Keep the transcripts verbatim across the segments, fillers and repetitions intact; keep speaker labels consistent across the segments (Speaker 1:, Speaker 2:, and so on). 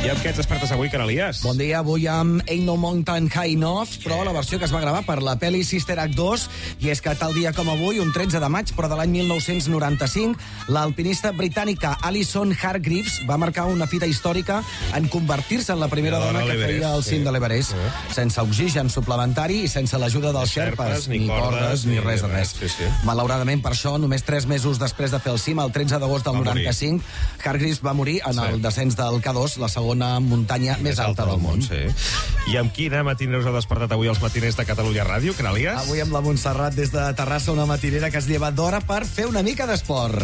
Speaker 1: I amb què et despertes avui, Canalies?
Speaker 2: Bon dia, avui amb Ain't No Mountain High Enough, però la versió que es va gravar per la pel·li Sister Act dos, i és que tal dia com avui, un tretze de maig, però de l'any mil nou-cents noranta-cinc, l'alpinista britànica Alison Hargreaves va marcar una fita històrica en convertir-se en la primera dona que feia el cim de l'Everest, sense oxigen suplementari i sense l'ajuda dels xerpes, ni cordes, ni res de res. Malauradament, per això, només tres mesos després de fer el cim, el tretze d'agost del noranta-cinc, Hargreaves va morir en el descens del K dos, la segona muntanya més, més alta del món.
Speaker 1: Sí. I amb quina matinera us ha despertat avui els matiners de Catalunya Ràdio, Canalies?
Speaker 2: Avui amb la Montserrat des de Terrassa, una matinera que es lleva d'hora per fer una mica d'esport.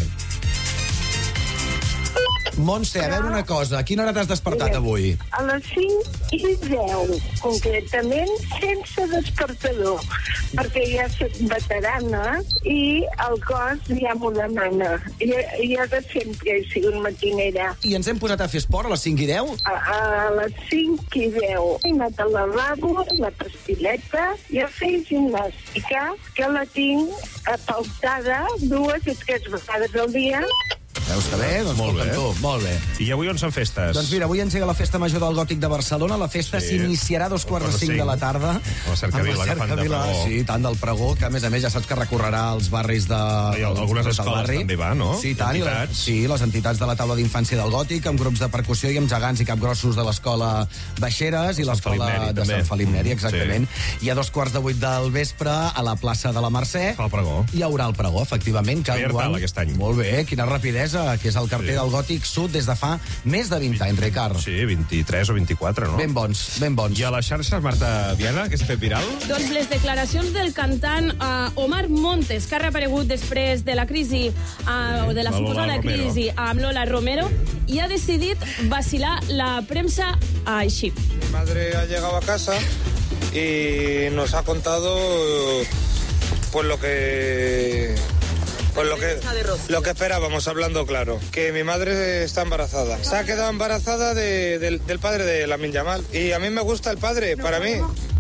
Speaker 2: Montse, a veure una cosa, a quina hora t'has despertat avui?
Speaker 3: A les cinc i deu, concretament sense despertador, perquè ja soc veterana i el cos ja m'ho demana. I, i jo de sempre he sigut matinera.
Speaker 2: I ens hem posat a fer esport a les cinc i deu?
Speaker 3: A, a les cinc i deu. He anat al lavabo, la pastileta, i a fer gimnàstica, que la tinc apautada dues o tres vegades al dia.
Speaker 2: Veus que bé? Doncs
Speaker 1: molt bé.
Speaker 2: Tu, molt bé.
Speaker 1: I avui on són festes?
Speaker 2: Doncs mira, avui engega la Festa Major del Gòtic de Barcelona. La festa
Speaker 1: sí.
Speaker 2: s'iniciarà a dos quarts de cinc de la tarda.
Speaker 1: A la Cercavila, que fan de pregó.
Speaker 2: Sí, tant del pregó, que a més a més ja saps que recorrerà als barris de...
Speaker 1: I algunes escoles també va, no?
Speaker 2: Sí, tant. I les, sí, les entitats de la taula d'infància del Gòtic, amb grups de percussió i amb gegants i capgrossos de l'escola Baixeres i l'escola de Sant Felip Neri, exactament. Sí. I a dos quarts de vuit del vespre, a la plaça de la Mercè,
Speaker 1: fa el pregó.
Speaker 2: Hi haurà el pregó, efectivament.
Speaker 1: Que enguany... aquest any.
Speaker 2: Molt bé, quina rapidesa, que és el carter sí. del Gòtic Sud des de fa més de vint anys, Ricard.
Speaker 1: Sí, vint-i-tres o vint-i-quatre, no?
Speaker 2: Ben bons, ben bons.
Speaker 1: I a les xarxes, Marta Viana, què s'ha fet viral?
Speaker 4: Doncs les declaracions del cantant uh, Omar Montes, que ha reaparegut després de la crisi, uh, o de la suposada crisi amb Lola Romero, i ha decidit vacilar la premsa uh, així.
Speaker 5: Mi madre ha llegado a casa y nos ha contado pues lo que... Pues lo que, lo que esperábamos, hablando claro, que mi madre está embarazada. Se ha quedado embarazada de, de, del padre de Lamine Yamal. Y a mí me gusta el padre, para mí.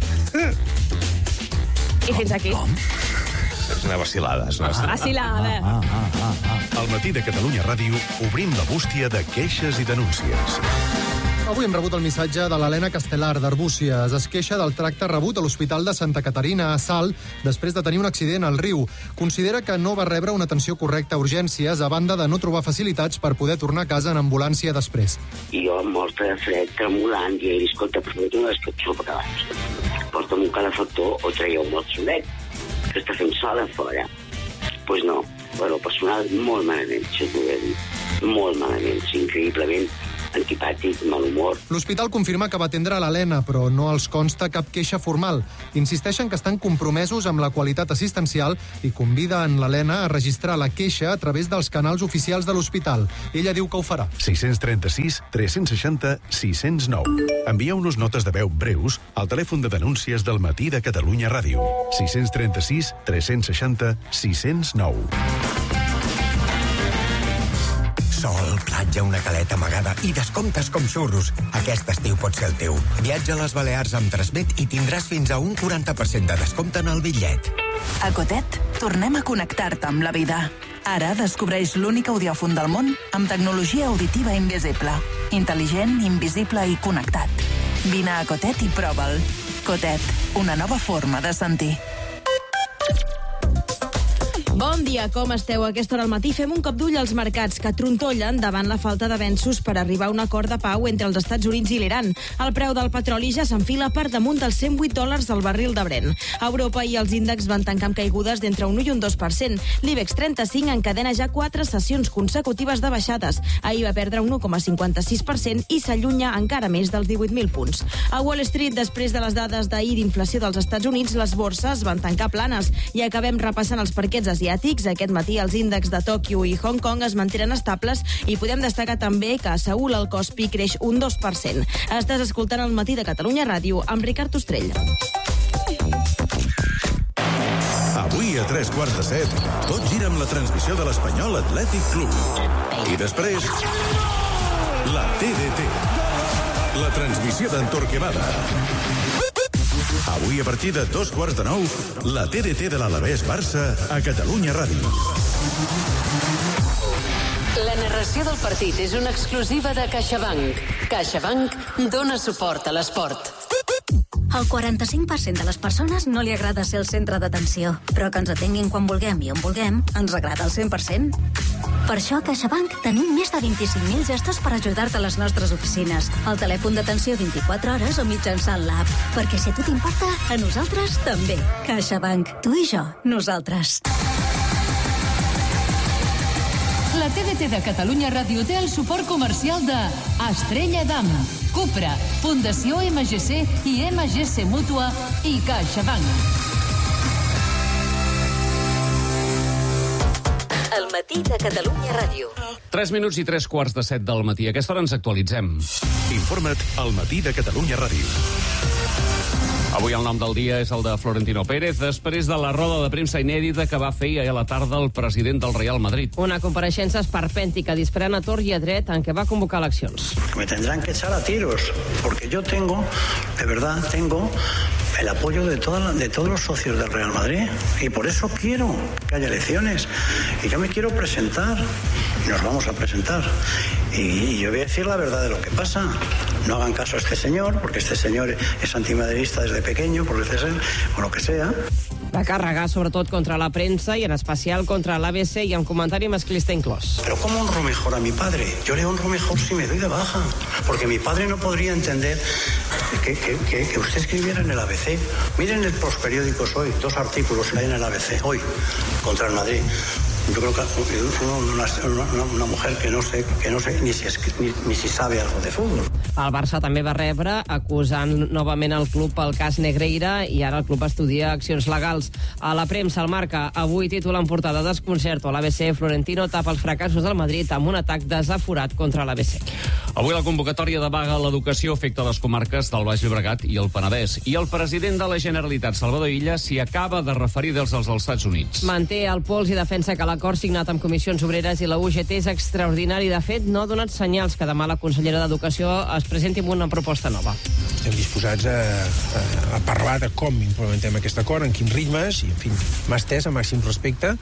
Speaker 4: I fins aquí.
Speaker 1: És una vacilada. És una
Speaker 4: vacilada.
Speaker 2: Ah, ah, ah, ah.
Speaker 6: Al matí de Catalunya Ràdio obrim la bústia de queixes i denúncies.
Speaker 7: Avui hem rebut el missatge de l'Helena Castelar, d'Arbúcies. Es queixa del tracte rebut a l'Hospital de Santa Caterina, a Salt, després de tenir un accident al riu. Considera que no va rebre una atenció correcta a urgències, a banda de no trobar facilitats per poder tornar a casa en ambulància després.
Speaker 8: I jo, morta de fred, tremolant, i he dit, escolta, per favor, no és que et sopa abans. Porta'm un calefactor o traieu-me el solet, que està fent sol a fora. Doncs pues no, però el personal molt malament, si t'ho he dit. Molt malament, increïblement antipàtic, mal humor.
Speaker 7: L'hospital confirma que va atendre l'Helena, però no els consta cap queixa formal. Insisteixen que estan compromesos amb la qualitat assistencial i convida en l'Helena a registrar la queixa a través dels canals oficials de l'hospital. Ella diu que ho farà.
Speaker 6: sis trenta-sis tres seixanta sis zero nou. Envieu-nos notes de veu breus al telèfon de denúncies del matí de Catalunya Ràdio. sis trenta-sis tres seixanta sis zero nou.
Speaker 9: Sol, platja, una caleta amagada i descomptes com xurros. Aquest estiu pot ser el teu. Viatja a les Balears amb Transmet i tindràs fins a un quaranta per cent de descompte en el bitllet.
Speaker 10: A Cotet, tornem a connectar-te amb la vida. Ara descobreix l'únic audiòfon del món amb tecnologia auditiva invisible. Intel·ligent, invisible i connectat. Vine a Cotet i prova'l. Cotet, una nova forma de sentir.
Speaker 4: Bon dia, com esteu? A aquesta hora al matí fem un cop d'ull als mercats que trontollen davant la falta d'avenços per arribar a un acord de pau entre els Estats Units i l'Iran. El preu del petroli ja s'enfila per damunt dels cent vuit dòlars al barril de Brent. A Europa i els índexs van tancar amb caigudes d'entre un u i un dos per cent. L'IBEX trenta-cinc encadena ja quatre sessions consecutives de baixades. Ahir va perdre un u coma cinquanta-sis per cent i s'allunya encara més dels divuit mil punts. A Wall Street, després de les dades d'ahir d'inflació dels Estats Units, les borses van tancar planes i acabem repassant els parquets asiàtics. Aquest matí els índexs de Tòquio i Hong Kong es mantenen estables i podem destacar també que a Seül el Kospi creix un dos per cent. Estàs escoltant el matí de Catalunya Ràdio amb Ricard Ostrell.
Speaker 6: Avui a tres quarts de set, tot gira amb la transmissió de l'Espanyol Atlètic Club. I després, la T D T. La transmissió d'en Torquemada. Avui a partir de dos quarts de nou, la T D T de l'Alavés Barça a Catalunya Ràdio.
Speaker 11: La narració del partit és una exclusiva de CaixaBank. CaixaBank dona suport a l'esport.
Speaker 12: Al quaranta-cinc per cent de les persones no li agrada ser el centre d'atenció, però que ens atenguin quan vulguem i on vulguem ens agrada al cent per cent. Per això a CaixaBank tenim més de vint-i-cinc mil gestos per ajudar-te a les nostres oficines, al telèfon d'atenció vint-i-quatre hores o mitjançant l'app. Perquè si a tu t'importa, a nosaltres també. CaixaBank. Tu i jo. Nosaltres.
Speaker 13: La T D T de Catalunya Ràdio té el suport comercial de Estrella Damm, Cupra, Fundació M G C i M G C Mútua i CaixaBank.
Speaker 12: El matí de Catalunya Ràdio.
Speaker 14: Tres minuts i tres quarts de set del matí. A aquesta hora ens actualitzem.
Speaker 6: Informa't al matí de Catalunya Ràdio.
Speaker 14: Avui el nom del dia és el de Florentino Pérez, després de la roda de premsa inèdita que va fer ahir a la tarda el president del Real Madrid.
Speaker 15: Una compareixença esperpèntica, disparant a tort i a dret, en què va convocar eleccions.
Speaker 16: Me tendrán que echar a tiros, porque yo tengo, de verdad, tengo el apoyo de, toda la, de todos los socios del Real Madrid, y por eso quiero que haya elecciones, y yo me quiero presentar, y nos vamos a presentar. Y, y yo voy a decir la verdad de lo que pasa. No hagan caso a este señor, porque este señor es antimaderista desde pequeño, por ser, o lo que sea.
Speaker 15: Va carregar sobretot contra la premsa i en especial contra l'A B C i amb comentari masclista inclòs.
Speaker 16: Pero ¿cómo honro mejor a mi padre? Yo le honro mejor si me doy de baja, porque mi padre no podría entender que, que, que, que usted escribiera en el A B C. Miren los periódicos hoy, dos artículos que hay en el A B C hoy contra el Madrid. Yo creo que una, una, una mujer que no sé, que no sé ni, si es, ni, ni si sabe algo de fútbol.
Speaker 15: El Barça també va rebre acusant novament el club pel cas Negreira i ara el club estudia accions legals. A la premsa, el Marca, avui titula en portada desconcerto. A l'A B C, Florentino tapa els fracassos del Madrid amb un atac desaforat contra l'A B C.
Speaker 14: Avui la convocatòria de vaga a l'educació afecta les comarques del Baix Llobregat i el Penedès. I el president de la Generalitat, Salvador Illa, s'hi acaba de referir dels dels Estats Units.
Speaker 15: Manté el pols i defensa que l'acord signat amb Comissions Obreres i la U G T és extraordinari. De fet, no ha donat senyals que demà la consellera d'Educació es presenti amb una proposta nova.
Speaker 17: Estem disposats a, a, a parlar de com implementem aquest acord, en quins ritmes, i, en fi, mà estès, a màxim respecte.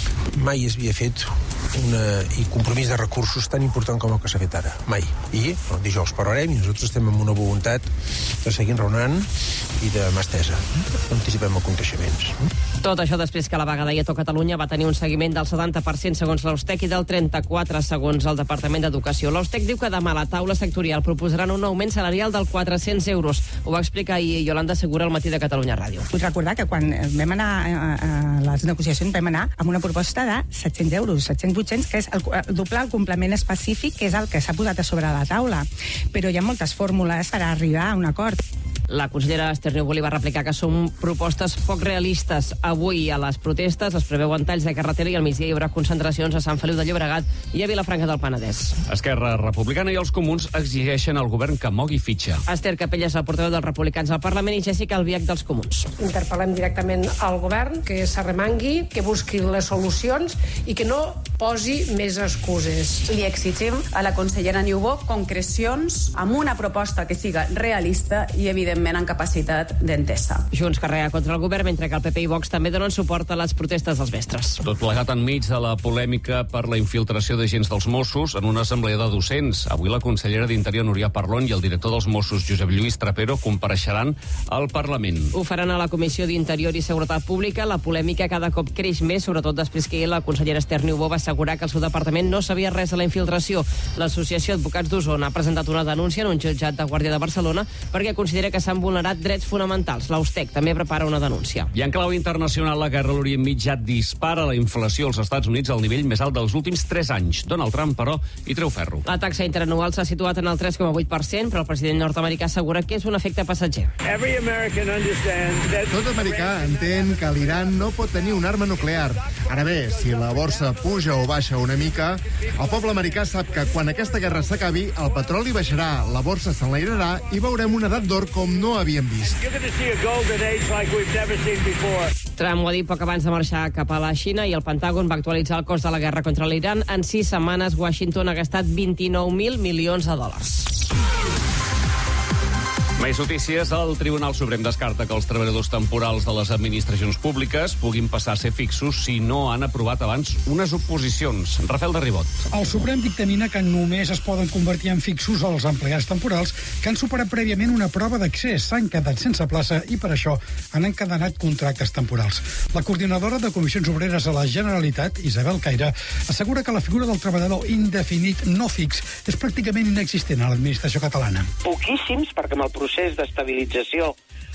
Speaker 17: Mai es havia fet una, i compromís de recursos tan important com el que s'ha fet ara. Mai. I el dijous parlarem i nosaltres estem amb una voluntat de seguir enraonant i de mà estesa. No anticipem aconteixements.
Speaker 15: Tot això després que la vaga d'ahir a Catalunya va tenir un seguiment del setanta per cent segons l'Austec i del trenta-quatre segons el Departament d'Educació. L'Austec diu que demà a la taula sectorial proposaran un augment salarial del quatre-cents euros. Ho va explicar ahir Yolanda Segura al matí de Catalunya Ràdio.
Speaker 18: Vull recordar que quan vam anar a, a les negociacions vam anar amb una proposta de set-cents euros, set-cents vuit-cents, que és el, el doble el complement específic, que és el que s'ha posat a sobre la taula. Però hi ha moltes fórmules per arribar a un acord.
Speaker 15: La consellera Esther Niubó li va replicar que són propostes poc realistes. Avui a les protestes es preveuen talls de carretera i al migdia hi haurà concentracions a Sant Feliu de Llobregat i a Vilafranca del Penedès.
Speaker 14: Esquerra Republicana i els comuns exigeixen al govern que mogui fitxa.
Speaker 15: Esther Capella és la portaveu dels republicans al Parlament i Jessica Albiach dels comuns.
Speaker 19: Interpel·lem directament al govern que s'arremangui, que busqui les solucions i que no posi més excuses.
Speaker 20: Li exigim a la consellera Niubó concrecions amb una proposta que siga realista i evidentment en capacitat d'entesa.
Speaker 15: Junts carrega contra el govern, mentre que el P P i Vox també donen suport a les protestes dels mestres.
Speaker 14: Tot plegat enmig de la polèmica per la infiltració d'agents dels Mossos en una assemblea de docents. Avui la consellera d'Interior, Núria Parlon, i el director dels Mossos, Josep Lluís Trapero, compareixeran al Parlament.
Speaker 15: Ho faran a la Comissió d'Interior i Seguretat Pública. La polèmica cada cop creix més, sobretot després que la consellera Esther Niubó va assegurar que el seu departament no sabia res de la infiltració. L'Associació d'Advocats d'Osona ha presentat una denúncia en un jutjat de Guàrdia de Barcelona perquè considera que s'han vulnerat drets fonamentals. L'Austec també prepara una denúncia.
Speaker 14: I en clau internacional, la guerra a l'Orient Mitjà dispara la inflació als Estats Units al nivell més alt dels últims tres anys. Donald Trump, però, hi treu ferro.
Speaker 15: La taxa interanual s'ha situat en el tres coma vuit per cent, però el president nord-americà assegura que és un efecte passatger.
Speaker 21: Tot americà entén que l'Iran no pot tenir una arma nuclear. Ara bé, si la borsa puja o baixa una mica, el poble americà sap que quan aquesta guerra s'acabi, el petroli baixarà, la borsa s'enlairarà i veurem una edat d'or com no havíem vist.
Speaker 15: Trump ho ha dit poc abans de marxar cap a la Xina i el Pentàgon va actualitzar el cost de la guerra contra l'Iran. En sis setmanes, Washington ha gastat vint-i-nou mil milions de dòlars.
Speaker 14: Més notícies. El Tribunal Suprem descarta que els treballadors temporals de les administracions públiques puguin passar a ser fixos si no han aprovat abans unes oposicions. Rafael de Ribot.
Speaker 3: El Suprem dictamina que només es poden convertir en fixos els empleats temporals que han superat prèviament una prova d'accés, s'han quedat sense plaça i per això han encadenat contractes temporals. La coordinadora de Comissions Obreres a la Generalitat, Isabel Caire, assegura que la figura del treballador indefinit no fix és pràcticament inexistent a l'administració catalana.
Speaker 22: Poquíssims, perquè amb el procés d'estabilització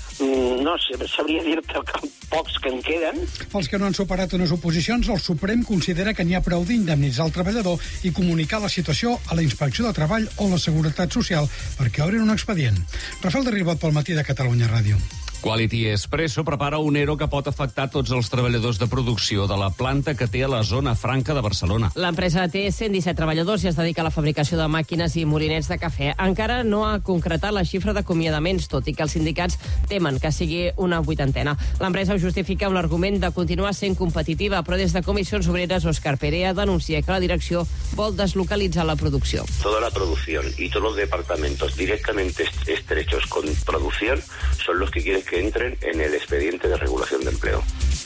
Speaker 22: no sé, sabria dir-te que pocs que en queden.
Speaker 3: Els que no han superat unes oposicions, el Suprem considera que n'hi ha prou d'indemnitzar el treballador i comunicar la situació a la Inspecció de Treball o la Seguretat Social perquè obrin un expedient. Rafael de Ribot pel Matí de Catalunya Ràdio.
Speaker 14: Quality Espresso prepara un ERO que pot afectar tots els treballadors de producció de la planta que té a la zona franca de Barcelona.
Speaker 15: L'empresa té cent disset treballadors i es dedica a la fabricació de màquines i molinets de cafè. Encara no ha concretat la xifra d'acomiadaments, tot i que els sindicats temen que sigui una vuitantena. L'empresa ho justifica amb l'argument de continuar sent competitiva, però des de Comissions Obreres, Òscar Perea denuncia que la direcció vol deslocalitzar la producció.
Speaker 23: Toda la producción y todos los departamentos directamente estrechos con producción son los que quieren que entren en el expediente de regulación de empleo.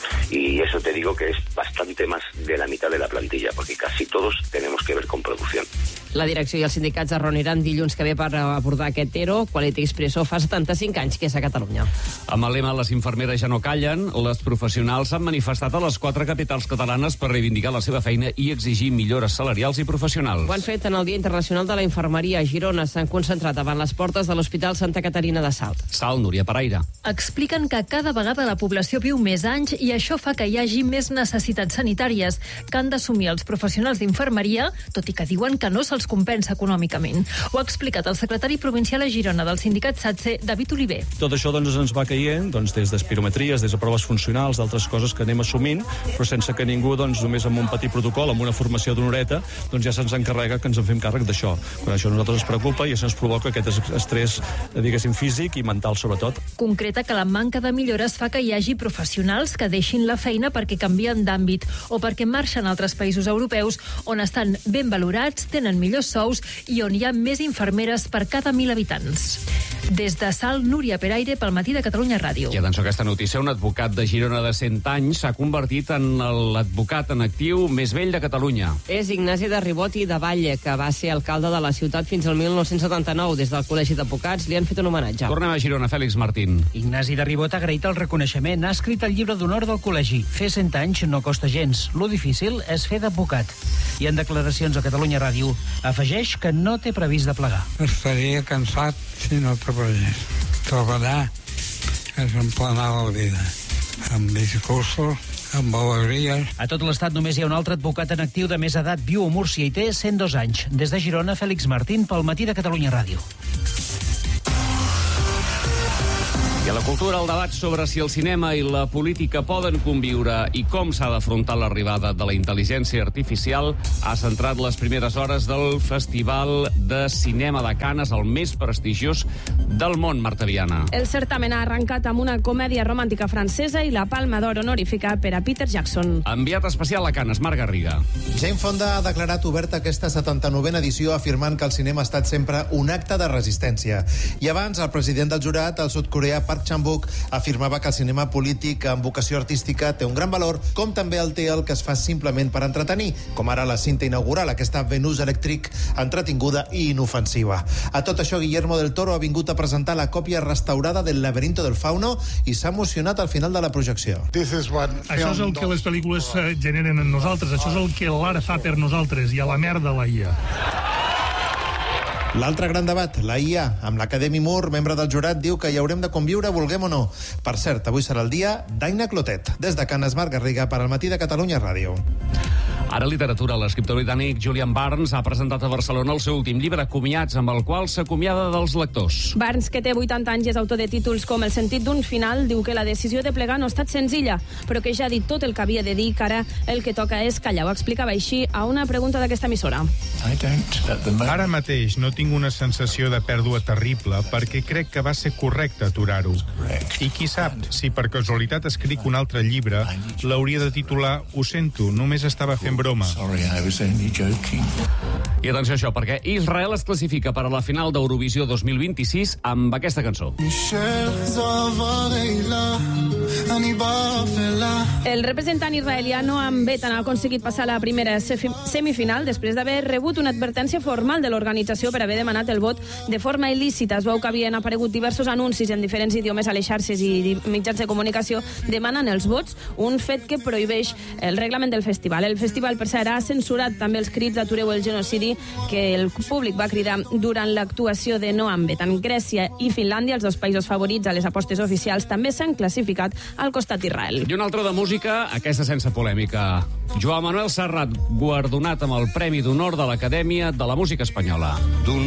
Speaker 23: Y eso te digo que es bastante más de la mitad de la plantilla, porque casi todos tenemos que ver con producción.
Speaker 15: La direcció i els sindicats es reuniran dilluns que ve per abordar aquest ERO. Quality Expresso fa setanta-cinc anys que és a Catalunya.
Speaker 14: Amb el lema "Les infermeres ja no callen", les professionals s'han manifestat a les quatre capitals catalanes per reivindicar la seva feina i exigir millores salarials i professionals.
Speaker 15: Ho han fet en el Dia Internacional de la Infermeria a Girona. S'han concentrat davant les portes de l'Hospital Santa Caterina de Salt.
Speaker 14: Salt, Núria Paraire.
Speaker 24: Expliquen que cada vegada la població viu més anys i això fa que hi hagi més necessitats sanitàries que han d'assumir els professionals d'infermeria, tot i que diuen que no se'ls compensa econòmicament. Ho ha explicat el secretari provincial a Girona del sindicat SATSE, David Oliver.
Speaker 25: Tot això doncs, ens va caient doncs, des d'espirometries, des de proves funcionals, d'altres coses que anem assumint, però sense que ningú, doncs, només amb un petit protocol, amb una formació d'una horeta, doncs ja se'ns encarrega que ens en fem càrrec d'això. Per això a nosaltres ens preocupa i això ens provoca aquest estrès, diguéssim, físic i mental, sobretot.
Speaker 24: Concreta que la manca de millores fa que hi hagi professionals que deixin la feina perquè canvien d'àmbit o perquè marxen a altres països europeus on estan ben valorats, tenen millors sous i on hi ha més infermeres per cada mil habitants. Des de Salt, Núria Peraire, pel Matí de Catalunya Ràdio.
Speaker 14: I atenció a aquesta notícia, un advocat de Girona de cent anys s'ha convertit en l'advocat en actiu més vell de Catalunya.
Speaker 15: És Ignasi de Ribot i de Valle, que va ser alcalde de la ciutat fins al mil nou-cents setanta-nou. Des del Col·legi d'Advocats li han fet un homenatge.
Speaker 14: Tornem a Girona, Fèlix Martín.
Speaker 26: Ignasi de Ribot ha agraït el reconeixement. Ha escrit el llibre d'honor del col·legi. Fer cent anys no costa gens. Lo difícil és fer d'advocat. I en declaracions a Catalunya Ràdio afegeix que no té previst de plegar.
Speaker 27: Estaria cansat si no treballés. Treballar és emplenar la vida, amb discursos, amb alegries.
Speaker 26: A tot l'estat només hi ha un altre advocat en actiu de més edat, viu a Múrcia i té cent dos anys. Des de Girona, Fèlix Martín, pel Matí de Catalunya Ràdio.
Speaker 14: I a la cultura, el debat sobre si el cinema i la política poden conviure i com s'ha d'afrontar l'arribada de la intel·ligència artificial ha centrat les primeres hores del Festival de Cinema de Canes, el més prestigiós del món, Marta Viana.
Speaker 4: El certamen ha arrencat amb una comèdia romàntica francesa i la Palma d'Or honorífica per a Peter Jackson.
Speaker 14: Enviat especial a Canes, Marc Garriga.
Speaker 28: Jane Fonda ha declarat oberta aquesta setanta-novena edició afirmant que el cinema ha estat sempre un acte de resistència. I abans, el president del jurat, el sud-coreà Park Chan-wook, afirmava que el cinema polític amb vocació artística té un gran valor, com també el té el que es fa simplement per entretenir, com ara la cinta inaugural, aquesta Venus Electric, entretinguda i inofensiva. A tot això, Guillermo del Toro ha vingut a presentar la còpia restaurada del Laberinto del Fauno i s'ha emocionat al final de la projecció.
Speaker 29: Això és el que les pel·lícules generen en nosaltres, això és el que l'art fa per nosaltres, i a la merda la I A.
Speaker 28: L'altre gran debat, la I A, amb l'Academy Moore, membre del jurat, diu que hi haurem de conviure, vulguem o no. Per cert, avui serà el dia d'Aina Clotet. Des de Canes, Marc Garriga, per al Matí de Catalunya Ràdio.
Speaker 14: Ara literatura. L'escriptor britànic Julian Barnes ha presentat a Barcelona el seu últim llibre, Comiats, amb el qual s'acomiada dels lectors.
Speaker 4: Barnes, que té vuitanta anys i és autor de títols com El sentit d'un final, diu que la decisió de plegar no ha estat senzilla, però que ja ha dit tot el que havia de dir, que ara el que toca és callar. Ho explicava així a una pregunta d'aquesta emissora.
Speaker 30: Ara mateix no tinc una sensació de pèrdua terrible perquè crec que va ser correcte aturar-ho. I qui sap, si per casualitat escric un altre llibre, l'hauria de titular Ho sento, només estava fent broma.
Speaker 14: I atenció a això, perquè Israel es classifica per a la final d'Eurovisió dos mil vint-i-sis amb aquesta cançó.
Speaker 1: El representant israelià Noam Betan ha aconseguit passar a la primera semifinal després d'haver rebut una advertència formal de l'organització per haver demanat el vot de forma il·lícita. Es veu que havien aparegut diversos anuncis en diferents idiomes a les xarxes i mitjans de comunicació demanant els vots, un fet que prohibeix el reglament del festival. El festival, per cert, ha censurat també els crits "atureu el genocidi" que el públic va cridar durant l'actuació de Noam Betan. Grècia i Finlàndia, els dos països favorits a les apostes oficials, també s'han classificat al costat d'Israel.
Speaker 14: I una altra de música, aquesta sense polèmica. Joan Manuel Serrat, guardonat amb el Premi d'Honor de l'Acadèmia de la Música Espanyola.